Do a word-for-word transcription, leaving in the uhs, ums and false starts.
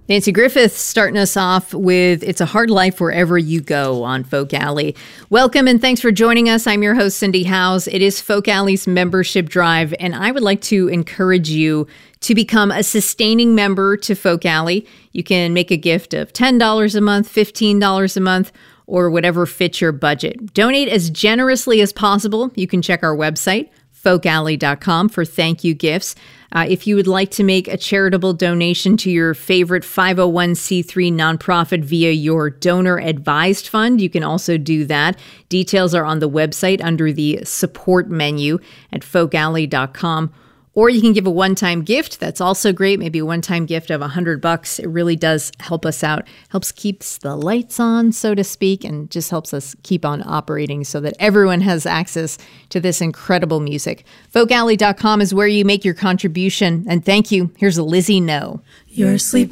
Nancy Griffith starting us off with It's a Hard Life Wherever You Go on Folk Alley. Welcome and thanks for joining us. I'm your host, Cindy Howes. It is Folk Alley's membership drive, and I would like to encourage you to become a sustaining member to Folk Alley. You can make a gift of ten dollars a month, fifteen dollars a month, or whatever fits your budget. Donate as generously as possible. You can check our website, folk alley dot com, for thank you gifts. Uh, if you would like to make a charitable donation to your favorite five oh one c three nonprofit via your donor advised fund, you can also do that. Details are on the website under the support menu at folk alley dot com. Or you can give a one-time gift. That's also great. Maybe a one-time gift of a hundred bucks. It really does help us out. Helps keeps the lights on, so to speak, and just helps us keep on operating so that everyone has access to this incredible music. folk alley dot com is where you make your contribution. And thank you. Here's a Lizzie No. You're sleeping.